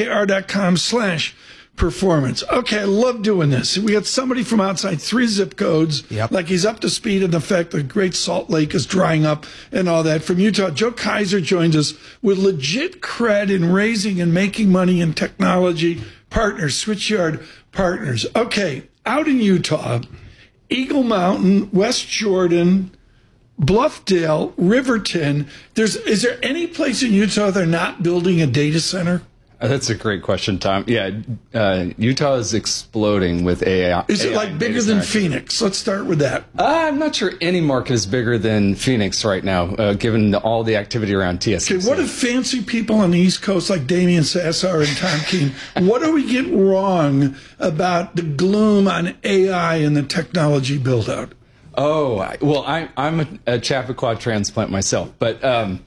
ibkr.com/performance. Okay, I love doing this. We got somebody from outside 3 zip codes, like he's up to speed on the fact that Great Salt Lake is drying up and all that. From Utah, Joe Kaiser joins us with legit cred in raising and making money in technology partners, Switchyard Partners. Okay, out in Utah, Eagle Mountain, West Jordan, Bluffdale, Riverton. Is there any place in Utah they're not building a data center? That's a great question, Tom. Yeah, Utah is exploding with AI. Is it like bigger than Phoenix? Let's start with that. I'm not sure any market is bigger than Phoenix right now, given all the activity around TSMC. Okay, what if fancy people on the East Coast like Damien Sassar and Tom Keene, what do we get wrong about the gloom on AI and the technology build-out? Oh, well, I'm a Chappaqua transplant myself, but the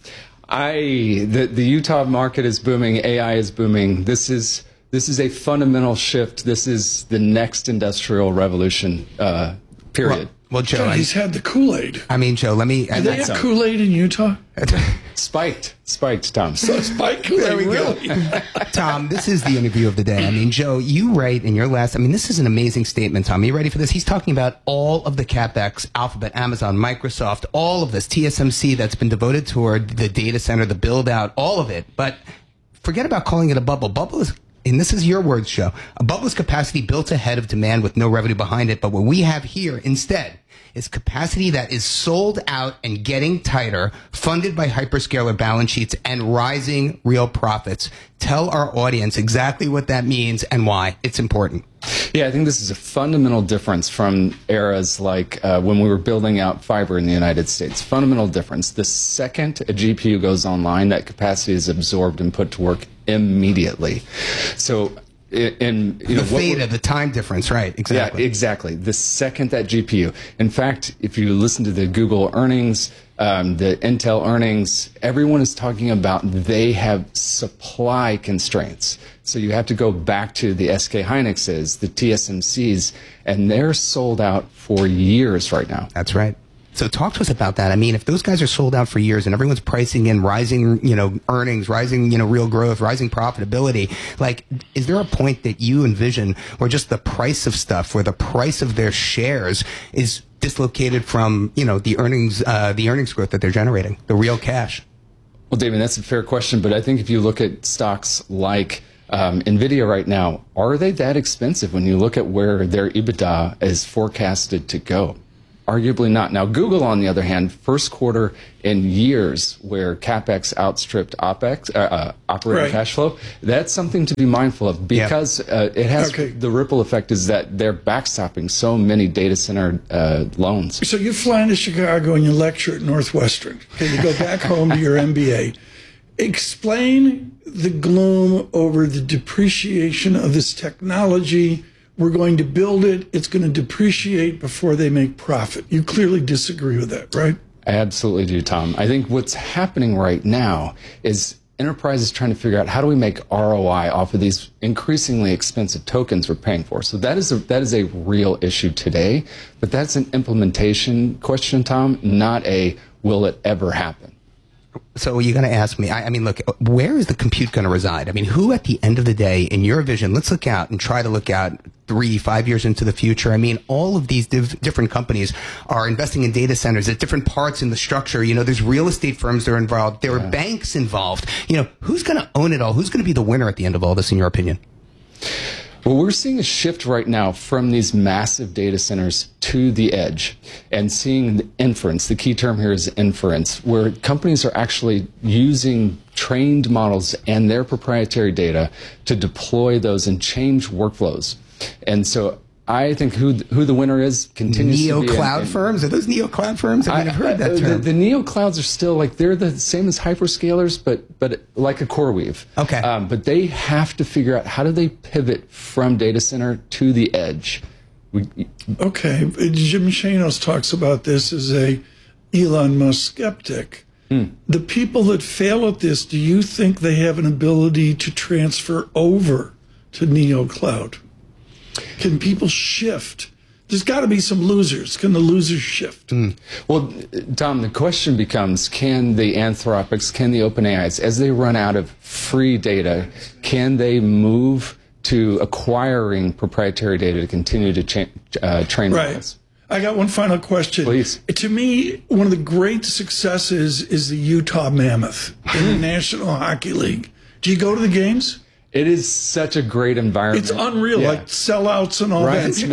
Utah market is booming. AI is booming. This is a fundamental shift. This is the next industrial revolution. Period. Well, Joe, God, he's had the Kool-Aid. I mean, Joe, let me. Do they have Kool-Aid in Utah? Spiked, Tom. So spiked Kool-Aid. There we go. Tom, this is the interview of the day. I mean, Joe, you write in your last. I mean, this is an amazing statement, Tom. Are you ready for this? He's talking about all of the CapEx, Alphabet, Amazon, Microsoft, all of this TSMC that's been devoted toward the data center, the build out, all of it. But forget about calling it a bubble. Bubble is. And this is your words, Joe. A bubble is capacity built ahead of demand with no revenue behind it. But what we have here instead is capacity that is sold out and getting tighter, funded by hyperscaler balance sheets and rising real profits. Tell our audience exactly what that means and why it's important. Yeah, I think this is a fundamental difference from eras like when we were building out fiber in the United States. Fundamental difference. The second a GPU goes online, that capacity is absorbed and put to work immediately. So And the theta, the time difference, right? Exactly. Yeah, exactly. The second that GPU. In fact, if you listen to the Google earnings, the Intel earnings, everyone is talking about they have supply constraints. So you have to go back to the SK Hynixes, the TSMCs, and they're sold out for years right now. That's right. So talk to us about that. I mean, if those guys are sold out for years and everyone's pricing in rising, earnings, rising, real growth, rising profitability, like, is there a point that you envision where just the price of stuff, where the price of their shares is dislocated from, the earnings growth that they're generating, the real cash? Well, David, that's a fair question, but I think if you look at stocks like NVIDIA right now, are they that expensive when you look at where their EBITDA is forecasted to go? Arguably not. Now, Google, on the other hand, first quarter in years where CapEx outstripped OpEx, operating cash flow, that's something to be mindful of because it has the ripple effect is that they're backstopping so many data center loans. So you fly into Chicago and you lecture at Northwestern. Okay, you go back home to your MBA. Explain the gloom over the depreciation of this technology. We're going to build it. It's going to depreciate before they make profit. You clearly disagree with that, right? I absolutely do, Tom. I think what's happening right now is enterprises trying to figure out how do we make ROI off of these increasingly expensive tokens we're paying for. So that is a real issue today, but that's an implementation question, Tom, not a will it ever happen. So you're going to ask me, I mean, look, where is the compute going to reside? I mean, who at the end of the day, in your vision, let's look out and try to look out 3-5 years into the future. I mean, all of these different companies are investing in data centers at different parts in the structure. There's real estate firms that are involved. There are banks involved. Who's going to own it all? Who's going to be the winner at the end of all this, in your opinion? Well, we're seeing a shift right now from these massive data centers to the edge and seeing the inference. The key term here is inference, where companies are actually using trained models and their proprietary data to deploy those and change workflows. And so I think who the winner is continues to be neo-cloud firms. Are those neo-cloud firms? I mean, I've heard that term. The neo-clouds are still they're the same as hyperscalers, but like a CoreWeave. Okay. But they have to figure out how do they pivot from data center to the edge. Okay. Jim Chanos talks about this as a Elon Musk skeptic. The people that fail at this, do you think they have an ability to transfer over to neo-cloud? Can people shift? There's got to be some losers. Can the losers shift? Well, Tom, the question becomes, can the Anthropics, can the OpenAIs, as they run out of free data, can they move to acquiring proprietary data to continue to train models? I got one final question. Please. To me, one of the great successes is the Utah Mammoth in the National Hockey League. Do you go to the games? It is such a great environment. It's unreal, like sellouts and all that. Isn't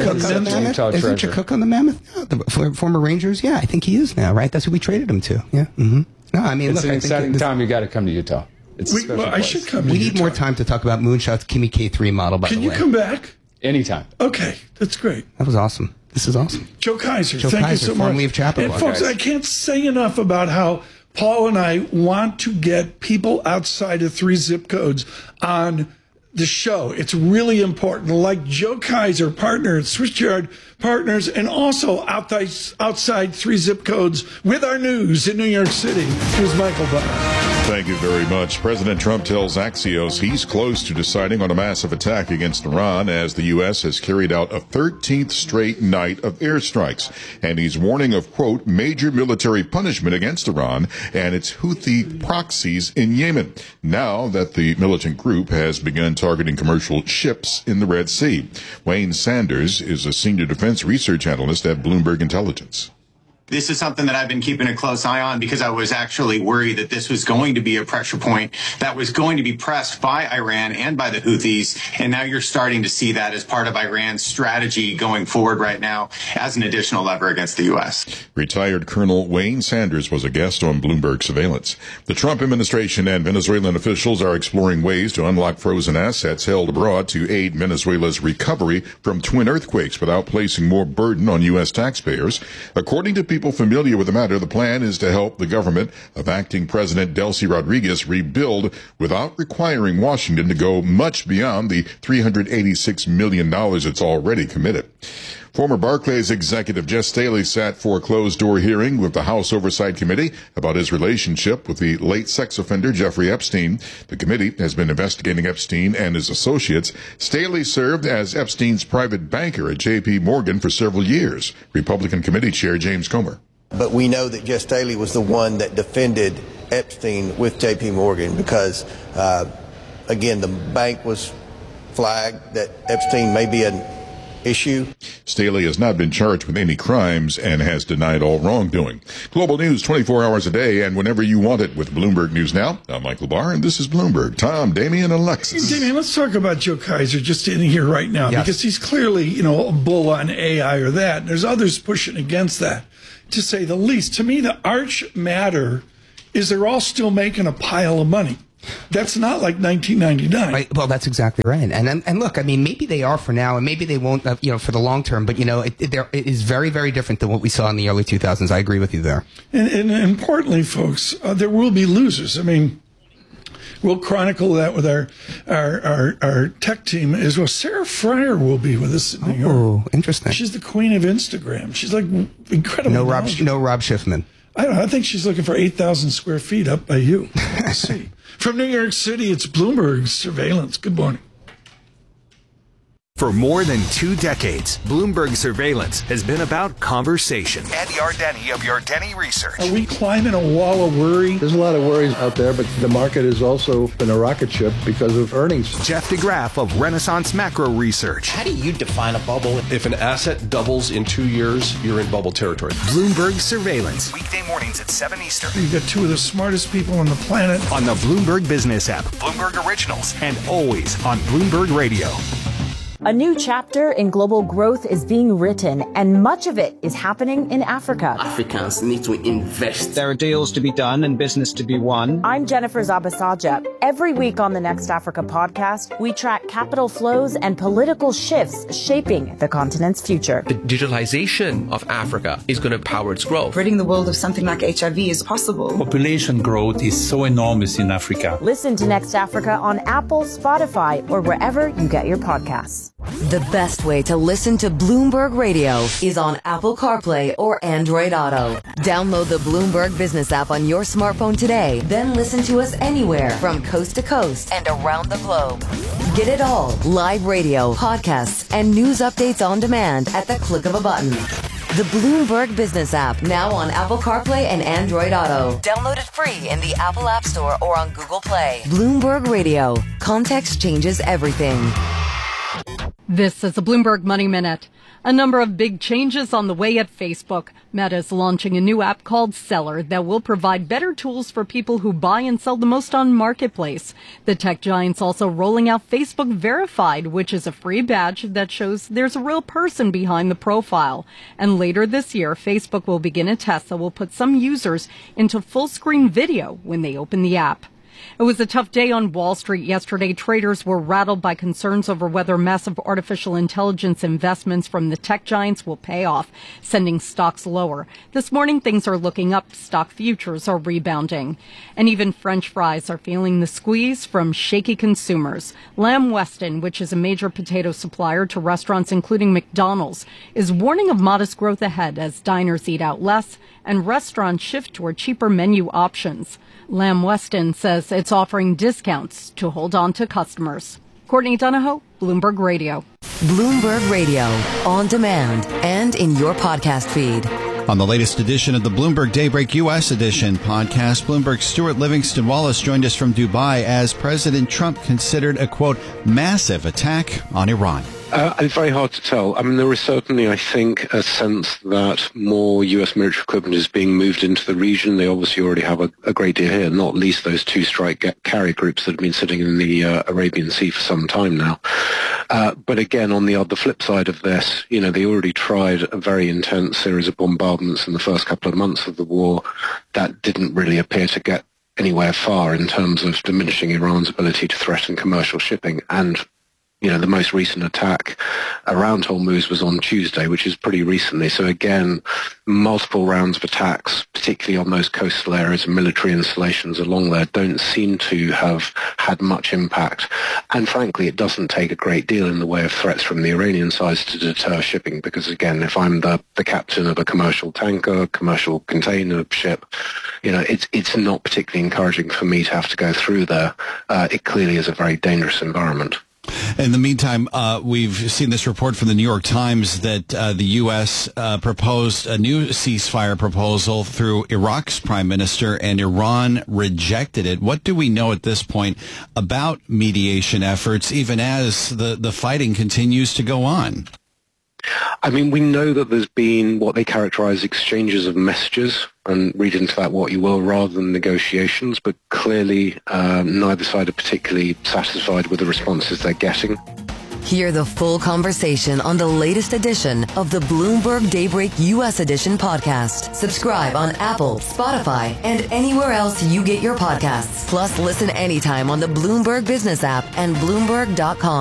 your cook on the Mammoth? The former Rangers? Yeah, I think he is now, right? That's who we traded him to. Yeah. No, I mean, it's look, an exciting time. You got to come to Utah. It's a special place. I should come to We Utah. need more time to talk about Moonshot's Kimi K3 model, by the way. Can you come back? Anytime. Okay, that's great. That was awesome. This is awesome. Joe Kaiser, Joe thank Kaiser, you so much. formerly of Chapel. And folks, I can't say enough about how Paul and I want to get people outside of 3 zip codes on the show. It's really important. Like Joe Kaiser, partner at Switchyard Partners, and also outside 3 zip codes with our news in New York City. Here's Michael Barr. Thank you very much. President Trump tells Axios he's close to deciding on a massive attack against Iran as the U.S. has carried out a 13th straight night of airstrikes. And he's warning of, quote, major military punishment against Iran and its Houthi proxies in Yemen, now that the militant group has begun targeting commercial ships in the Red Sea. Wayne Sanders is a senior defense research analyst at Bloomberg Intelligence. This is something that I've been keeping a close eye on because I was actually worried that this was going to be a pressure point that was going to be pressed by Iran and by the Houthis. And now you're starting to see that as part of Iran's strategy going forward right now as an additional lever against the U.S. Retired Colonel Wayne Sanders was a guest on Bloomberg Surveillance. The Trump administration and Venezuelan officials are exploring ways to unlock frozen assets held abroad to aid Venezuela's recovery from twin earthquakes without placing more burden on U.S. taxpayers. According to people familiar with the matter, the plan is to help the government of acting President Delcy Rodriguez rebuild without requiring Washington to go much beyond the $386 million it's already committed. Former Barclays executive Jes Staley sat for a closed-door hearing with the House Oversight Committee about his relationship with the late sex offender Jeffrey Epstein. The committee has been investigating Epstein and his associates. Staley served as Epstein's private banker at J.P. Morgan for several years. Republican Committee Chair James Comer. But we know that Jes Staley was the one that defended Epstein with J.P. Morgan because, again, the bank was flagged that Epstein may be an issue. Staley has not been charged with any crimes and has denied all wrongdoing. Global news 24 hours a day and whenever you want it with Bloomberg News Now. I'm Michael Barr, and this is Bloomberg. Tom, Damian, and Alexis. Damian, let's talk about Joe Kaiser just in here right now, because he's clearly, a bull on AI or that. And there's others pushing against that, to say the least. To me, the arch matter is they're all still making a pile of money. That's not like 1999. Right. Well, that's exactly right. And look, I mean, maybe they are for now, and maybe they won't, for the long term. But it is very, very different than what we saw in the early 2000s. I agree with you there. And importantly, folks, there will be losers. I mean, we'll chronicle that with our tech team as well. Sarah Fryer will be with us in New York. Oh, interesting. She's the queen of Instagram. She's like incredible. No Rob Schiffman. I don't know. I think she's looking for 8,000 square feet up by you. We'll see. From New York City, it's Bloomberg Surveillance. Good morning. For more than 2 decades, Bloomberg Surveillance has been about conversation. Ed Yardeni of Yardeni Research. Are we climbing a wall of worry? There's a lot of worries out there, but the market has also been a rocket ship because of earnings. Jeff DeGraff of Renaissance Macro Research. How do you define a bubble? If an asset doubles in 2 years, you're in bubble territory. Bloomberg Surveillance. Weekday mornings at 7 Eastern. You've got 2 of the smartest people on the planet. On the Bloomberg Business app, Bloomberg Originals, and always on Bloomberg Radio. A new chapter in global growth is being written, and much of it is happening in Africa. Africans need to invest. There are deals to be done and business to be won. I'm Jennifer Zabasaja. Every week on the Next Africa podcast, we track capital flows and political shifts shaping the continent's future. The digitalization of Africa is going to power its growth. Ridding the world of something like HIV is possible. Population growth is so enormous in Africa. Listen to Next Africa on Apple, Spotify, or wherever you get your podcasts. The best way to listen to Bloomberg Radio is on Apple CarPlay or Android Auto. Download the Bloomberg Business app on your smartphone today, then listen to us anywhere from coast to coast and around the globe. Get it all, live radio, podcasts, and news updates on demand at the click of a button. The Bloomberg Business app, now on Apple CarPlay and Android Auto. Download it free in the Apple App Store or on Google Play. Bloomberg Radio. Context changes everything. This is a Bloomberg Money Minute. A number of big changes on the way at Facebook. Meta is launching a new app called Seller that will provide better tools for people who buy and sell the most on Marketplace. The tech giant's also rolling out Facebook Verified, which is a free badge that shows there's a real person behind the profile. And later this year, Facebook will begin a test that will put some users into full-screen video when they open the app. It was a tough day on Wall Street yesterday. Traders were rattled by concerns over whether massive artificial intelligence investments from the tech giants will pay off, sending stocks lower. This morning, things are looking up. Stock futures are rebounding. And even French fries are feeling the squeeze from shaky consumers. Lamb Weston, which is a major potato supplier to restaurants including McDonald's, is warning of modest growth ahead as diners eat out less and restaurants shift toward cheaper menu options. Lamb Weston says it's offering discounts to hold on to customers. Courtney Donahoe, Bloomberg Radio. Bloomberg Radio, on demand and in your podcast feed. On the latest edition of the Bloomberg Daybreak U.S. edition podcast, Bloomberg's Stuart Livingston Wallace joined us from Dubai as President Trump considered a, quote, massive attack on Iran. It's very hard to tell. I mean, there is certainly, I think, a sense that more U.S. military equipment is being moved into the region. They obviously already have a great deal here, not least those 2 strike carrier groups that have been sitting in the Arabian Sea for some time now. But again, on the flip side of this, they already tried a very intense series of bombardments in the first couple of months of the war. That didn't really appear to get anywhere far in terms of diminishing Iran's ability to threaten commercial shipping. And the most recent attack around Hormuz was on Tuesday, which is pretty recently. So again, multiple rounds of attacks, particularly on those coastal areas and military installations along there, don't seem to have had much impact. And frankly, it doesn't take a great deal in the way of threats from the Iranian side to deter shipping, because again, if I'm the captain of a commercial tanker, commercial container ship, it's not particularly encouraging for me to have to go through there. It clearly is a very dangerous environment. In the meantime, we've seen this report from the New York Times that the U.S. proposed a new ceasefire proposal through Iraq's prime minister, and Iran rejected it. What do we know at this point about mediation efforts, even as the fighting continues to go on? I mean, we know that there's been what they characterize exchanges of messages, and read into that what you will, rather than negotiations, but clearly neither side are particularly satisfied with the responses they're getting. Hear the full conversation on the latest edition of the Bloomberg Daybreak U.S. Edition podcast. Subscribe on Apple, Spotify, and anywhere else you get your podcasts. Plus, listen anytime on the Bloomberg Business app and Bloomberg.com.